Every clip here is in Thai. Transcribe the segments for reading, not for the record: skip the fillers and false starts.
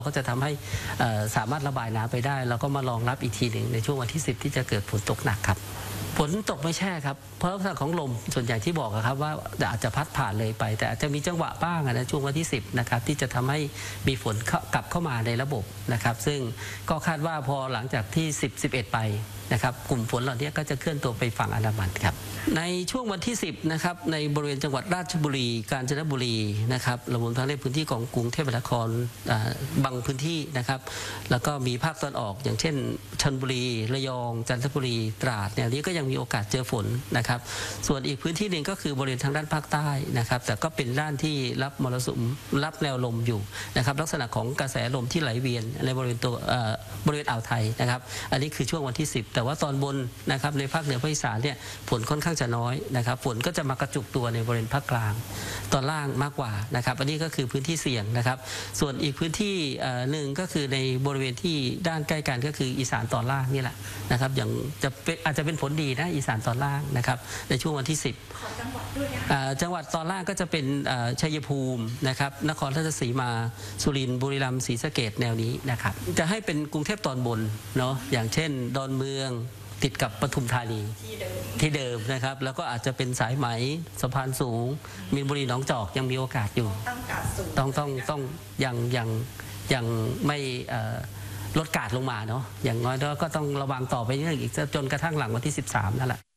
ก็จะทำให้สามารถระบายน้ำไปได้แล้วก็มารองรับอีกทีหนึ่งในช่วงวันที่10ที่จะเกิดฝนตกหนักครับฝนตกไม่แช่ครับเพราะลักษณะของลมส่วนใหญ่ที่บอกครับว่าอาจจะพัดผ่านเลยไปแต่อาจจะมีจังหวะบ้างนะช่วงวันที่10นะครับที่จะทำให้มีฝนกลับเข้ามาในระบบนะครับซึ่งก็คาดว่าพอหลังจากที่10-11ไปนะครับกลุ่มฝนเหล่านี้ก็จะเคลื่อนตัวไปฝั่งอันดามันครับในช่วงวันที่10นะครับในบริเวณจังหวัดราชบุรีกาญจนบุรีนะครับรวมทั้งในพื้นที่ของกรุงเทพมหานครบางพื้นที่นะครับแล้วก็มีภาคตะวันออกอย่างเช่นชลบุรีระยองจันทบุรีตราดเนี่ยนี้ก็ยังมีโอกาสเจอฝนนะครับส่วนอีกพื้นที่หนึ่งก็คือบริเวณทางด้านภาคใต้นะครับแต่ก็เป็นด้านที่รับมรสุมรับแนวลมอยู่นะครับลักษณะของกระแสลมที่ไหลเวียนในบริเวณอ่าวไทยนะครับอันนี้คือช่วงวันที่10แต่ว่าตอนบนนะครับในภาคเหนือภาคอีสานเนี่ยฝนค่อนข้างจะน้อยนะครับฝนก็จะมากระจุกตัวในบริเวณภาคกลางตอนล่างมากกว่านะครับอันนี้ก็คือพื้นที่เสี่ยงนะครับส่วนอีกพื้นที่หนึ่งก็คือในบริเวณที่ด้านใกล้กันก็คืออีสานตอนล่างนี่แหละนะครับอย่างอาจจะเป็นผลดีนะอีสานตอนล่างนะครับในช่วงวันที่10จังหวัดด้วยจังหวัดตอนล่างก็จะเป็นชัยภูมินะครับนครราชสีมาสุรินทร์บุรีรัมย์ศรีสะเกษแนวนี้นะครับจะให้เป็นกรุงเทพตอนบนเนาะอย่างเช่นดอนเมืองติดกับปทุมธานีที่เดิมนะครับแล้วก็อาจจะเป็นสายไหมสะพานสูงมีนบุรีหนองจอกยังมีโอกาสอยู่ต้องยังไม่ลดกาดลงมาเนาะอย่างน้อยก็ต้องระวังต่อไปเรื่อยอีกจนกระทั่งหลังวันที่13นั่นแหละ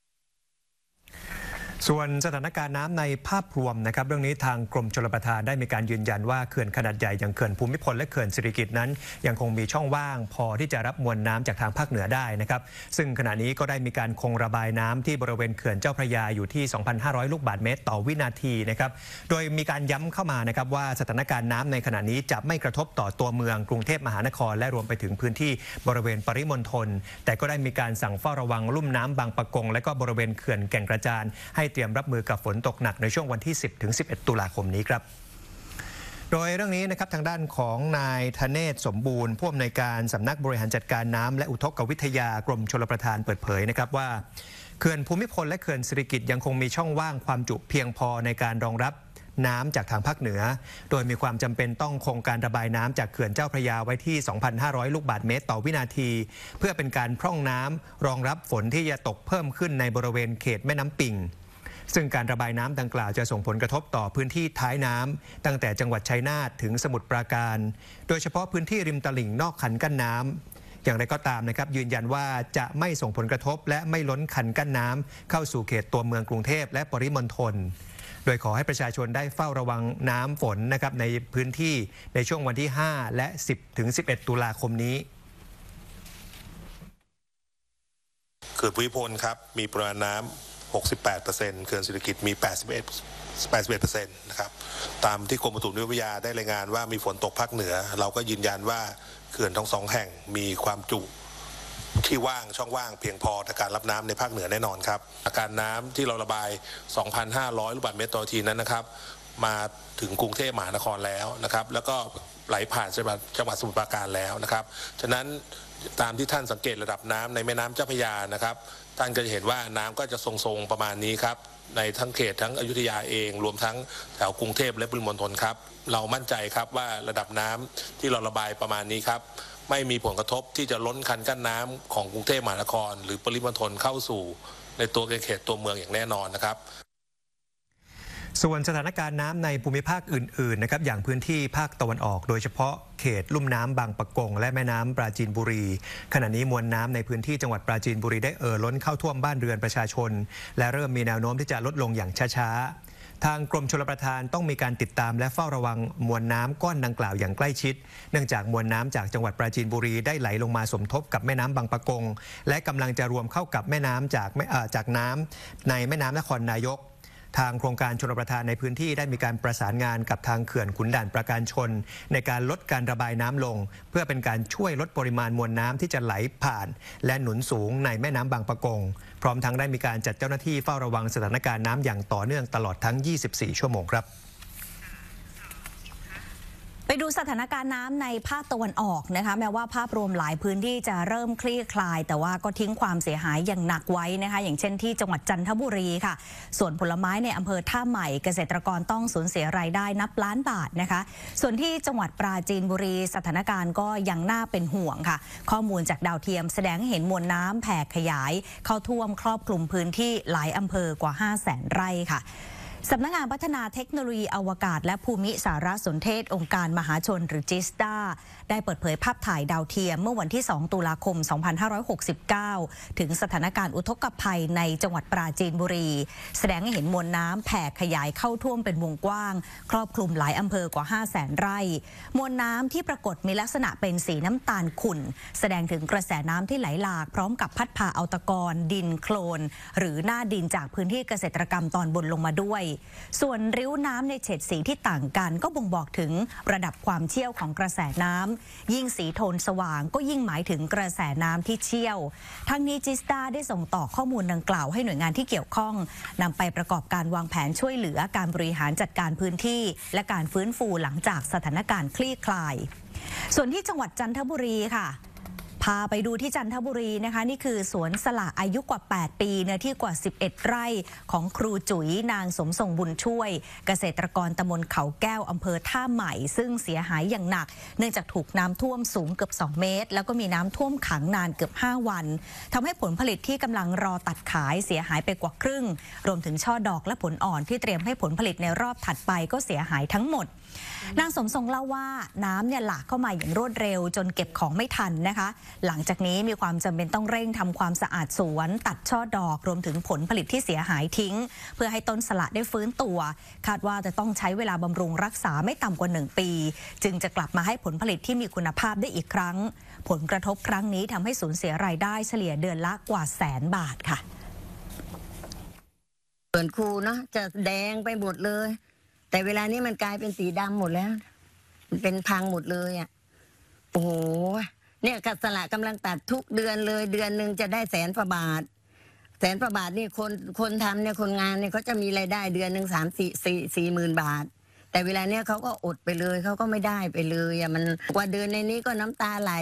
ส่วนสถานการณ์น้ำในภาพรวมนะครับเรื่องนี้ทางกรมชลประทานได้มีการยืนยันว่าเขื่อนขนาดใหญ่อย่างเขื่อนภูมิพลและเขื่อนสิริกิติ์นั้นยังคงมีช่องว่างพอที่จะรับมวลน้ำจากทางภาคเหนือได้นะครับซึ่งขณะนี้ก็ได้มีการคงระบายน้ำที่บริเวณเขื่อนเจ้าพระยาอยู่ที่ 2,500 ลูกบาศก์เมตรต่อวินาทีนะครับโดยมีการย้ำเข้ามานะครับว่าสถานการณ์น้ำในขณะนี้จะไม่กระทบต่อตัวเมืองกรุงเทพมหานครและรวมไปถึงพื้นที่บริเวณปริมณฑลแต่ก็ได้มีการสั่งเฝ้าระวังลุ่มน้ำบางปะกงและก็บริเวณเขื่อนแก่งกระจานให้เตรียมรับมือกับฝนตกหนักในช่วงวันที่ 10-11 ตุลาคมนี้ครับโดยเรื่องนี้นะครับทางด้านของนายธเนศสมบูรณ์ผู้อำนวยการสำนักบริหารจัดการน้ำและอุทกวิทยากรมชลประทานเปิดเผยนะครับว่าเขื่อนภูมิพลและเขื่อนสิริกิติ์ยังคงมีช่องว่างความจุเพียงพอในการรองรับน้ำจากทางภาคเหนือโดยมีความจำเป็นต้องคงการระบายน้ำจากเขื่อนเจ้าพระยาไว้ที่ 2,500 ลูกบาศก์เมตรต่อวินาทีเพื่อเป็นการพร่องน้ำรองรับฝนที่จะตกเพิ่มขึ้นในบริเวณเขตแม่น้ำปิงซึ่งการระบายน้ำดังกล่าวจะส่งผลกระทบต่อพื้นที่ท้ายน้ำตั้งแต่จังหวัดชัยนาทถึงสมุทรปราการโดยเฉพาะพื้นที่ริมตลิ่งนอกคันกั้นน้ำอย่างไรก็ตามนะครับยืนยันว่าจะไม่ส่งผลกระทบและไม่ล้นคันกั้นน้ำเข้าสู่เขตตัวเมืองกรุงเทพและปริมณฑลโดยขอให้ประชาชนได้เฝ้าระวังน้ำฝนนะครับในพื้นที่ในช่วงวันที่ 5 และ 10-11 ตุลาคมนี้เขื่อนภูมิพลครับมีปริมาณน้ำ68%เขื่อนสิริกิติ์มี 81% นะครับตามที่กรมอุตุนิยมวิทยาได้รายงานว่ามีฝนตกภาคเหนือเราก็ยืนยันว่าเขื่อนทั้งสองแห่งมีความจุที่ว่างช่องว่างเพียงพอในการรับน้ำในภาคเหนือแน่นอนครับอาการน้ำที่เราระบาย 2,500 ลูกบาศก์เมตรต่อนาทีนั้นนะครับมาถึงกรุงเทพมหานครแล้วนะครับแล้วก็ไหลผ่านจังหวัดสมุทรปราการแล้วนะครับฉะนั้นตามที่ท่านสังเกตระดับน้ำในแม่น้ำเจ้าพระยานะครับท่านก็จะเห็นว่าน้ำก็จะทรงๆประมาณนี้ครับในทั้งเขตทั้งอยุธยาเองรวมทั้งแถวกรุงเทพและปริมณฑลครับเรามั่นใจครับว่าระดับน้ำที่เราระบายประมาณนี้ครับไม่มีผลกระทบที่จะล้นคันกั้นน้ำของกรุงเทพมหานครหรือปริมณฑลเข้าสู่ในตัวเขตตัวเมืองอย่างแน่นอนนะครับส่วนสถานการณ์น้ำในภูมิภาคอื่นๆนะครับอย่างพื้นที่ภาคตะวันออกโดยเฉพาะเขตลุ่มน้ำบางปะกงและแม่น้ำปราจีนบุรีขณะนี้มวลน้ำในพื้นที่จังหวัดปราจีนบุรีได้ล้นเข้าท่วมบ้านเรือนประชาชนและเริ่มมีแนวโน้มที่จะลดลงอย่างช้าๆทางกรมชลประทานต้องมีการติดตามและเฝ้าระวังมวลน้ำก้อนดังกล่าวอย่างใกล้ชิดเนื่องจากมวลน้ำจากจังหวัดปราจีนบุรีได้ไหลลงมาสมทบกับแม่น้ำบางปะกงและกำลังจะรวมเข้ากับแม่น้ำจากน้ำในแม่น้ำนครนายกทางโครงการชลประทานในพื้นที่ได้มีการประสานงานกับทางเขื่อนขุนด่านประการชนในการลดการระบายน้ำลงเพื่อเป็นการช่วยลดปริมาณมวลน้ำที่จะไหลผ่านและหนุนสูงในแม่น้ำบางปะกงพร้อมทั้งได้มีการจัดเจ้าหน้าที่เฝ้าระวังสถานการณ์น้ำอย่างต่อเนื่องตลอดทั้ง 24 ชั่วโมงครับไปดูสถานการณ์น้ำในภาคตะวันออกนะคะแม้ว่าภาพรวมหลายพื้นที่จะเริ่มคลี่คลายแต่ว่าก็ทิ้งความเสียหายอย่างหนักไว้นะคะอย่างเช่นที่จังหวัดจันทบุรีค่ะส่วนผลไม้ในอำเภอท่าใหม่เกษตรกรต้องสูญเสียรายได้นับล้านบาทนะคะส่วนที่จังหวัดปราจีนบุรีสถานการณ์ก็ยังน่าเป็นห่วงค่ะข้อมูลจากดาวเทียมแสดงให้เห็นมวลน้ำแผ่ขยายเข้าท่วมครอบคลุมพื้นที่หลายอำเภอกว่า 500,000 ไร่ค่ะสำนักงานพัฒนาเทคโนโลยีอวกาศและภูมิสารสนเทศองค์การมหาชนหรือจิสตาได้เปิดเผยภาพถ่ายดาวเทียมเมื่อวันที่ 2 ตุลาคม 2569 ถึงสถานการณ์อุทกภัยในจังหวัดปราจีนบุรีแสดงให้เห็นมวลน้ำแผ่ขยายเข้าท่วมเป็นวงกว้างครอบคลุมหลายอำเภอกว่า 500,000 ไร่มวลน้ำที่ปรากฏมีลักษณะเป็นสีน้ำตาลขุ่นแสดงถึงกระแสน้ำที่ไหลหลากพร้อมกับพัดพาเอาตะกอนดินโคลนหรือหน้าดินจากพื้นที่เกษตรกรรมตอนบนลงมาด้วยส่วนริ้วน้ำในเฉดสีที่ต่างกันก็บ่งบอกถึงระดับความเชี่ยวของกระแสน้ำยิ่งสีโทนสว่างก็ยิ่งหมายถึงกระแสน้ำที่เชี่ยวทั้งนี้จิสตาได้ส่งต่อข้อมูลดังกล่าวให้หน่วยงานที่เกี่ยวข้องนำไปประกอบการวางแผนช่วยเหลือการบริหารจัดการพื้นที่และการฟื้นฟูหลังจากสถานการณ์คลี่คลายส่วนที่จังหวัดจันทบุรีค่ะพาไปดูที่จันทบุรีนะคะนี่คือสวนสละอายุกว่า8ปีเนื้อที่กว่า11ไร่ของครูจุ๋ยนางสมทรงบุญช่วยเกษตรกรตำบลเขาแก้วอำเภอท่าใหม่ซึ่งเสียหายอย่างหนักเนื่องจากถูกน้ำท่วมสูงเกือบ2 เมตรแล้วก็มีน้ำท่วมขังนานเกือบ5 วันทำให้ผลผลิตที่กำลังรอตัดขายเสียหายไปกว่าครึ่งรวมถึงช่อดอกและผลอ่อนที่เตรียมให้ผลผลิตในรอบถัดไปก็เสียหายทั้งหมดนางสมทรงเล่าว่าน้ำเนี่ยหลากเข้ามาอย่างรวดเร็วจนเก็บของไม่ทันนะคะหลังจากนี้มีความจำเป็นต้องเร่งทำความสะอาดสวนตัดช่อดอกรวมถึงผลผลิตที่เสียหายทิ้งเพื่อให้ต้นสละได้ฟื้นตัวคาดว่าจะต้องใช้เวลาบำรุงรักษาไม่ต่ำกว่า1 ปีจึงจะกลับมาให้ผลผลิตที่มีคุณภาพได้อีกครั้งผลกระทบครั้งนี้ทำให้สูญเสียรายได้เฉลี่ยเดือนละกว่า100,000 บาทค่ะส่วนครูเนาะจะแดงไปหมดเลยแต่เวลานี้มันกลายเป็นสีดำหมดแล้วมันเป็นพังหมดเลยอ่ะโอ้โหเนี่ยกัสละกำลังตัดทุกเดือนเลยเดือนหนึ่งจะได้100,000 กว่าบาท100,000 กว่าบาทนี่คนทำเนี่ยคนงานเนี่ยเขาจะมีรายได้เดือนหนึ่ง4 หมื่นบาทแต่เวลาเนี้ยเขาก็อดไปเลยเขาก็ไม่ได้ไปเลยอ่ะมันกว่าเดือนในนี้ก็น้ำตาไหล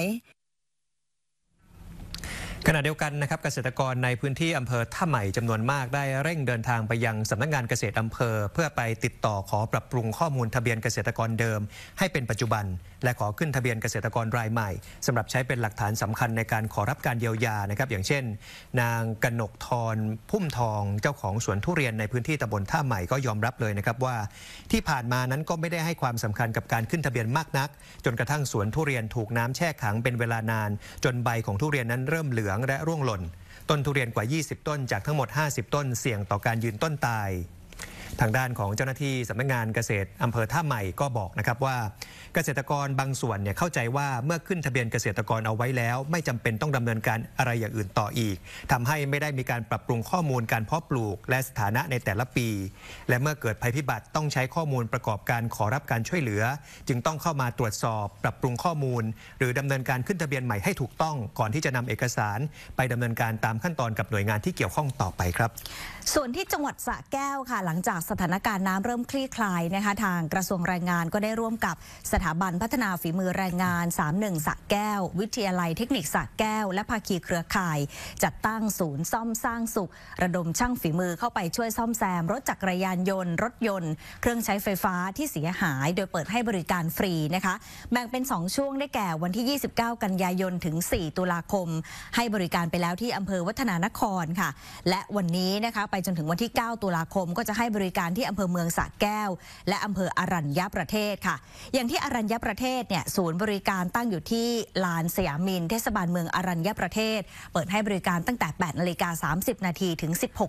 ขณะเดียวกันนะครับเกษตรกรในพื้นที่อำเภอท่าใหม่จำนวนมากได้เร่งเดินทางไปยังสำนักงานเกษตรอำเภอเพื่อไปติดต่อขอปรับปรุงข้อมูลทะเบียนเกษตรกรเดิมให้เป็นปัจจุบันและขอขึ้นทะเบียนเกษตรกรรายใหม่สำหรับใช้เป็นหลักฐานสำคัญในการขอรับการเยียวยานะครับอย่างเช่นนางกนกธรพุ่มทองเจ้าของสวนทุเรียนในพื้นที่ตำบลท่าใหม่ก็ยอมรับเลยนะครับว่าที่ผ่านมานั้นก็ไม่ได้ให้ความสำคัญกับการขึ้นทะเบียนมากนักจนกระทั่งสวนทุเรียนถูกน้ำแช่ขังเป็นเวลานานจนใบของทุเรียนนั้นเริ่มเหลืองและร่วงหล่นต้นทุเรียนกว่า20 ต้นจากทั้งหมด50 ต้นเสี่ยงต่อการยืนต้นตายทางด้านของเจ้าหน้าที่สำนักงานเกษตรอำเภอท่าใหม่ก็บอกนะครับว่าเกษตรกรบางส่วนเนี่ยเข้าใจว่าเมื่อขึ้นทะเบียนเกษตรกรเอาไว้แล้วไม่จำเป็นต้องดำเนินการอะไรอย่างอื่นต่ออีกทำให้ไม่ได้มีการปรับปรุงข้อมูลการเพาะปลูกและสถานะในแต่ละปีและเมื่อเกิดภัยพิบัติต้องใช้ข้อมูลประกอบการขอรับการช่วยเหลือจึงต้องเข้ามาตรวจสอบปรับปรุงข้อมูลหรือดำเนินการขึ้นทะเบียนใหม่ให้ถูกต้องก่อนที่จะนำเอกสารไปดำเนินการตามขั้นตอนกับหน่วยงานที่เกี่ยวข้องต่อไปครับส่วนที่จังหวัดสระแก้วค่ะหลังจากสถานการณ์น้ำเริ่มคลี่คลายนะคะทางกระทรวงแรงงานก็ได้ร่วมกับสถาบันพัฒนาฝีมือแรงงาน31สระแก้ววิทยาลัยเทคนิคสระแก้วและภาคีเครือข่ายจัดตั้งศูนย์ซ่อมสร้างสุขระดมช่างฝีมือเข้าไปช่วยซ่อมแซมรถจักรยานยนต์รถยนต์เครื่องใช้ไฟฟ้าที่เสียหายโดยเปิดให้บริการฟรีนะคะแบ่งเป็น2ช่วงได้แก่วันที่29กันยายนถึง4ตุลาคมให้บริการไปแล้วที่อำเภอวัฒนานครค่ะและวันนี้นะคะไปจนถึงวันที่9ตุลาคมก็จะให้บริการที่อำเภอเมืองสระแก้วและอำเภออรัญญประเทศค่ะอย่างที่อรัญญประเทศเนี่ยศูนย์บริการตั้งอยู่ที่ลานสยามินเทศบาลเมืองอรัญญประเทศเปิดให้บริการตั้งแต่ 8:30 น.ถึง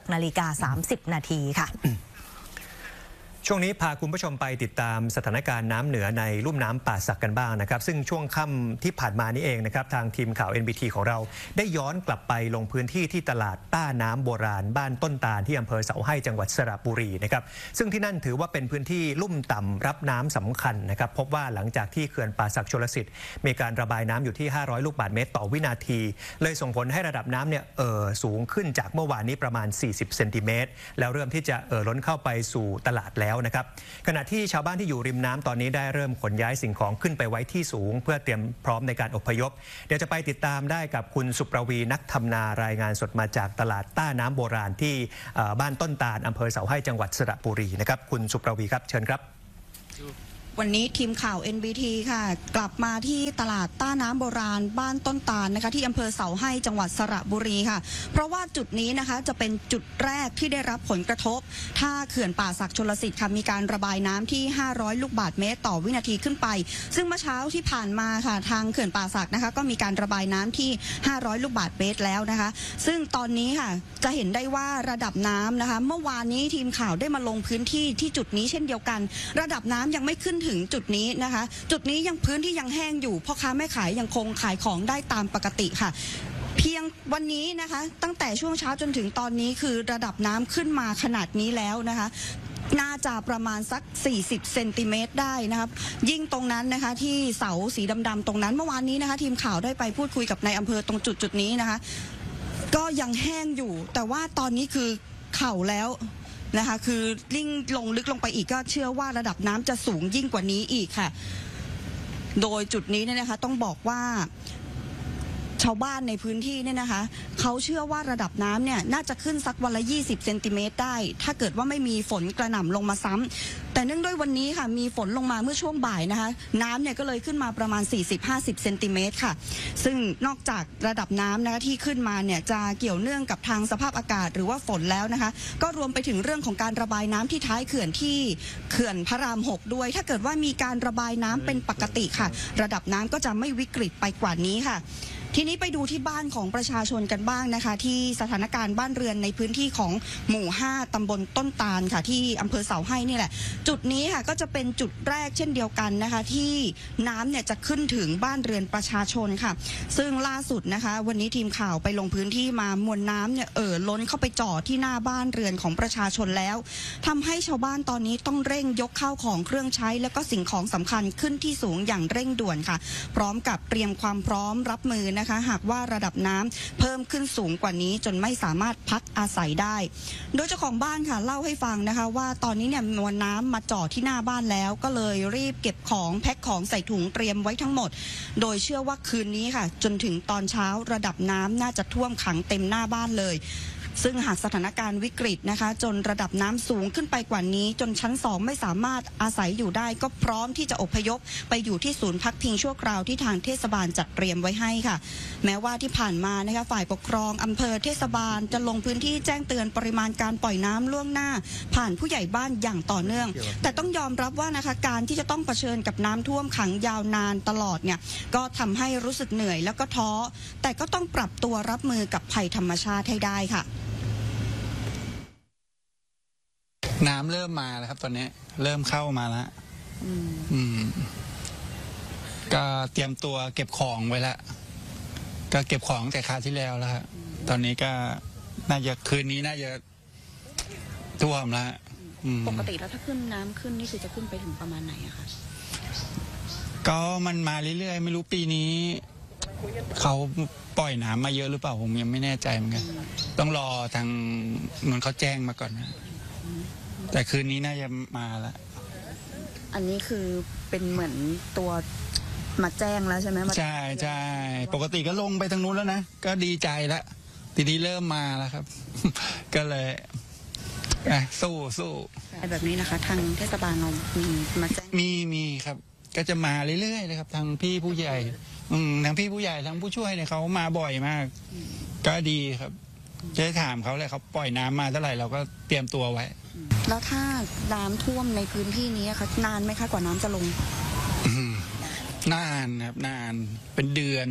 16:30 น.ค่ะช่วงนี้พาคุณผู้ชมไปติดตามสถานการณ์น้ำเหนือในลุ่มน้ำป่าสักกันบ้างนะครับซึ่งช่วงค่ำที่ผ่านมานี้เองนะครับทางทีมข่าว NBT ของเราได้ย้อนกลับไปลงพื้นที่ที่ตลาดต้าน้ำโบราณบ้านต้นตาลที่อำเภอเสาให้จังหวัดสระบุรีนะครับซึ่งที่นั่นถือว่าเป็นพื้นที่ลุ่มต่ำรับน้ำสำคัญนะครับพบว่าหลังจากที่เขื่อนป่าสักชลสิทธิ์มีการระบายน้ำอยู่ที่500ลูกบาศก์เมตรต่อวินาทีเลยส่งผลให้ระดับน้ำเนี่ยสูงขึ้นจากเมื่อวานนี้ประมาณ40 เซนติเมตรแล้วเริ่มที่จะล้นเข้าไปสู่ตลาดแล้วแล้วนะครับขณะที่ชาวบ้านที่อยู่ริมน้ำตอนนี้ได้เริ่มขนย้ายสิ่งของขึ้นไปไว้ที่สูงเพื่อเตรียมพร้อมในการอพยพเดี๋ยวจะไปติดตามได้กับคุณสุประวีนักทำนารายงานสดมาจากตลาดต้าน้ำโบราณที่บ้านต้นตาลอำเภอเสาให้จังหวัดสระบุรีนะครับคุณสุประวีครับเชิญครับวันนี้ทีมข่าว NBT ค่ะกลับมาที่ตลาดต้าน้ำโบราณบ้านต้นตาลนะคะที่อำเภอเสาให้จังหวัดสระบุรีค่ะเพราะว่าจุดนี้นะคะจะเป็นจุดแรกที่ได้รับผลกระทบถ้าเขื่อนป่าสักชลสิทธิ์ค่ะมีการระบายน้ำที่500ลูกบาศก์เมตรต่อวินาทีขึ้นไปซึ่งเมื่อเช้าที่ผ่านมาค่ะทางเขื่อนป่าสักนะคะก็มีการระบายน้ำที่500ลูกบาศก์เมตรแล้วนะคะซึ่งตอนนี้ค่ะจะเห็นได้ว่าระดับน้ำนะคะเมื่อวานนี้ทีมข่าวได้มาลงพื้นที่ที่จุดนี้เช่นเดียวกันระดับน้ำยังไม่ขึ้นถึงจุดนี้นะคะจุดนี้ยังพื้นที่ยังแห้งอยู่พ่อค้าแม่ขายยังคงขายของได้ตามปกติค่ะเพียงวันนี้นะคะตั้งแต่ช่วงเช้าจนถึงตอนนี้คือระดับน้ำขึ้นมาขนาดนี้แล้วนะคะน่าจะประมาณสัก40เซนติเมตรได้นะครับยิ่งตรงนั้นนะคะที่เสาสีดำๆตรงนั้นเมื่อวานนี้นะคะทีมข่าวได้ไปพูดคุยกับนายอำเภอตรงจุดนี้นะคะก็ยังแห้งอยู่แต่ว่าตอนนี้คือเข่าแล้วนะคะคือยิ่งลงลึกลงไปอีกก็เชื่อว่าระดับน้ำจะสูงยิ่งกว่านี้อีกค่ะโดยจุดนี้เนี่ยนะคะต้องบอกว่าชาวบ้านในพื้นที่เนี่ยนะคะเขาเชื่อว่าระดับน้ำเนี่ยน่าจะขึ้นสักวันละ20เซนติเมตรได้ถ้าเกิดว่าไม่มีฝนกระหน่ำลงมาซ้ำแต่เนื่องด้วยวันนี้ค่ะมีฝนลงมาเมื่อช่วงบ่ายนะคะน้ำเนี่ยก็เลยขึ้นมาประมาณ40-50เซนติเมตรค่ะซึ่งนอกจากระดับน้ำนะคะที่ขึ้นมาเนี่ยจะเกี่ยวเนื่องกับทางสภาพอากาศหรือว่าฝนแล้วนะคะก็รวมไปถึงเรื่องของการระบายน้ำที่ท้ายเขื่อนที่เขื่อนพระราม6ด้วยถ้าเกิดว่ามีการระบายน้ำเป็นปกติค่ะระดับน้ำก็จะไม่วิกฤตไปกว่านี้ค่ะทีนี้ไปดูที่บ้านของประชาชนกันบ้างนะคะที่สถานการณ์บ้านเรือนในพื้นที่ของหมู่5ตำบลต้นตาลค่ะที่อำเภอเสาให้นี่แหละจุดนี้ค่ะก็จะเป็นจุดแรกเช่นเดียวกันนะคะที่น้ำเนี่ยจะขึ้นถึงบ้านเรือนประชาชนค่ะซึ่งล่าสุดนะคะวันนี้ทีมข่าวไปลงพื้นที่มามวลน้ำเนี่ยล้นเข้าไปจ่อที่หน้าบ้านเรือนของประชาชนแล้วทำให้ชาวบ้านตอนนี้ต้องเร่งยกข้าวของเครื่องใช้แล้วก็สิ่งของสำคัญขึ้นที่สูงอย่างเร่งด่วนค่ะพร้อมกับเตรียมความพร้อมรับมือนะคะหากว่าระดับน้ำเพิ่มขึ้นสูงกว่านี้จนไม่สามารถพักอาศัยได้โดยเจ้าของบ้านค่ะเล่าให้ฟังนะคะว่าตอนนี้เนี่ยมวลน้ำมาจ่อที่หน้าบ้านแล้วก็เลยรีบเก็บของแพ็คของใส่ถุงเตรียมไว้ทั้งหมดโดยเชื่อว่าคืนนี้ค่ะจนถึงตอนเช้าระดับน้ำน่าจะท่วมขังเต็มหน้าบ้านเลยซึ่งหากสถานการณ์วิกฤตนะคะจนระดับน้ำสูงขึ้นไปกว่านี้จนชั้น2ไม่สามารถอาศัยอยู่ได้ก็พร้อมที่จะอพยพไปอยู่ที่ศูนย์พักพิงชั่วคราวที่ทางเทศบาลจัดเตรียมไว้ให้ค่ะแม้ว่าที่ผ่านมานะคะฝ่ายปกครองอำเภอเทศบาลจะลงพื้นที่แจ้งเตือนปริมาณการปล่อยน้ำล่วงหน้าผ่านผู้ใหญ่บ้านอย่างต่อเนื่องแต่ต้องยอมรับว่านะคะการที่จะต้องเผชิญกับน้ำท่วมขังยาวนานตลอดเนี่ยก็ทำให้รู้สึกเหนื่อยแล้วก็ท้อแต่ก็ต้องปรับตัวรับมือกับภัยธรรมชาติให้ได้ค่ะน้ำเริ่มมาแล้วครับตอนนี้เริ่มเข้ามาแล้วก็เตรียมตัวเก็บของไว้แล้วก็เก็บของแต่คราวที่แล้วแล้วตอนนี้ก็น่าจะคืนนี้น่าจะท่วมแล้วปกติแล้วถ้าขึ้นน้ำขึ้นนี่คือจะขึ้นไปถึงประมาณไหนอะคะก็มันมาเรื่อยๆไม่รู้ปีนี้เขาปล่อยน้ำมาเยอะหรือเปล่าผมยังไม่แน่ใจเหมือนกันต้องรอทางนนเขาแจ้งมาก่อนนะแต่คืนนี้น่าจะมาแล้วอันนี้คือเป็นเหมือนตัวมาแจ้งแล้วใช่ไหมใช่ใช่ปกติก็ลงไปทางนู้นแล้วนะก็ดีใจแล้วทีนี้เริ่มมาแล้วครับ ก็เลยสู้แบบนี้นะคะทางเทศบาลเรามีมาแจ้งมีครับก็จะมาเรื่อยๆเลยครับทางพี่ผู้ใหญ่ทางพี่ผู้ใหญ่ทางผู้ช่วยเนี่ยเขามาบ่อยมากก็ดีครับจะถามเขาเลยเขาปล่อยน้ำมาเท่าไหร่เราก็เตรียมตัวไว้แล้วถ้าน้ำท่วมในพื้นที่นี้คะนานไหมคะกว่าน้ำจะลงนานครับนานเป็นเดือน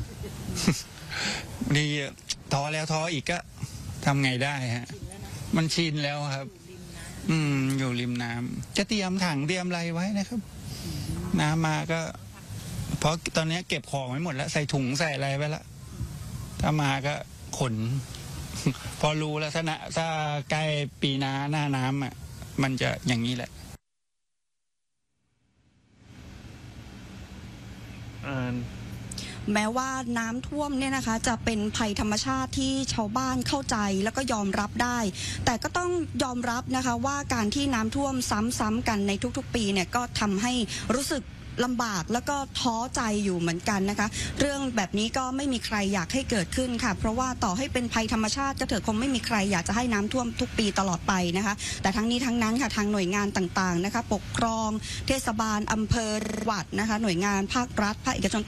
นี่ท้อแล้วท้ออีกก็ทำไงได้ฮะมันชินแล้วครับอยู่ริมน้ำจะเตรียมถังเตรียมอะไรไว้นะครับน้ำมาก็เพราะตอนนี้เก็บของไว้หมดแล้วใส่ถุงใส่อะไรไว้แล้วถ้ามาก็ขนพอรู้แล้วถ้าใกล้ปีหน้าน้ำอ่ะมันจะอย่างนี้แหละแม้ว่าน้ำท่วมเนี่ยนะคะจะเป็นภัยธรรมชาติที่ชาวบ้านเข้าใจแล้วก็ยอมรับได้แต่ก็ต้องยอมรับนะคะว่าการที่น้ำท่วมซ้ำๆกันในทุกๆปีเนี่ยก็ทำให้รู้สึกลำบากแล้วก็ท้อใจอยู่เหมือนกันนะคะเรื่องแบบนี้ก็ไม่มีใครอยากให้เกิดขึ้นค่ะเพราะว่าต่อให้เป็นภัยธรรมชาติก็เถอะคงไม่มีใครอยากจะให้น้ำท่วมทุกปีตลอดไปนะคะแต่ทั้งนี้ทั้งนั้นค่ะทางหน่วยงานต่างๆนะคะปกครองเทศบาลอำเภอวัดนะคะหน่วยงานภาครัฐภาคเอกชน